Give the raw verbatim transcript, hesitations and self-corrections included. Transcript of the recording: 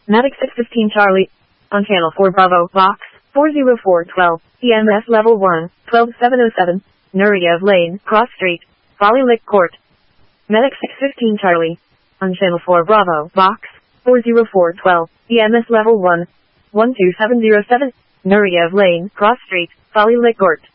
Medic six fifteen Charlie. On channel four Bravo, box four zero four one two, E M S level one, twelve seven oh seven, Nureyev Lane, Cross Street, Valley Lick Court. Medic six fifteen Charlie. On channel four Bravo, box four zero four one two, E M S level one, one two seven oh seven, Nureyev Lane, Cross Street, Valley Lick Court.